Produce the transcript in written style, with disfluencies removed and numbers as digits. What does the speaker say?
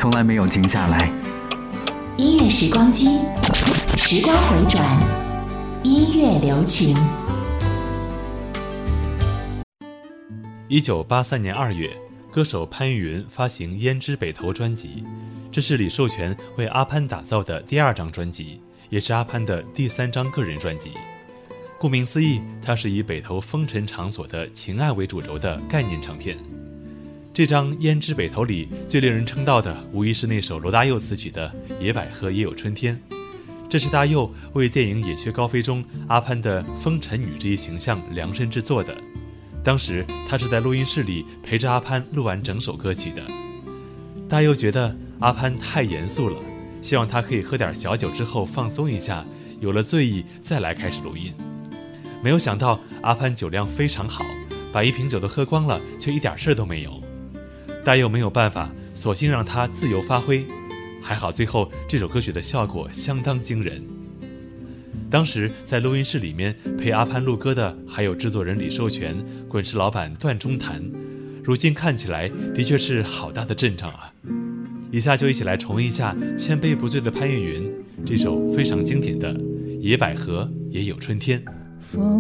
从来没有停下来。 音乐时光机，时光回转，音乐留情。 1983年2月，歌手潘越云发行《胭脂北头》专辑，这是李寿全为阿潘打造的第2张专辑，也是阿潘的第3张个人专辑。顾名思义，它是以北头风尘场所的情爱为主轴的概念唱片。这张《胭脂北头》里最令人称道的，无疑是那首罗大佑词曲的《野百合也有春天》。这是大佑为电影《野雀高飞》中阿潘的风尘女这一形象量身制作的。当时他是在录音室里陪着阿潘录完整首歌曲的。大佑觉得阿潘太严肃了，希望他可以喝点小酒之后放松一下，有了醉意再来开始录音。没有想到阿潘酒量非常好，把1瓶酒都喝光了，却一点事都没有。大佑没有办法，索性让他自由发挥。还好最后这首歌曲的效果相当惊人。当时在录音室里面陪阿潘录歌的还有制作人李寿全、滚石老板段中谈，如今看起来的确是好大的阵仗啊！以下就一起来重温一下千杯不醉的潘越云这首非常经典的《野百合也有春天》。 风